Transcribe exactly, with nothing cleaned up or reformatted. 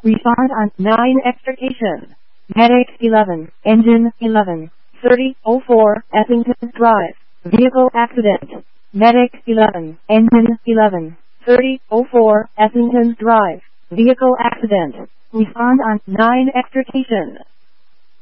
Respond on nine extrication. Medic eleven, engine eleven, thirty oh four, Essington Drive. Vehicle accident. Medic eleven, engine eleven, thirty oh four, Essington Drive. Vehicle accident. Respond on nine extrication.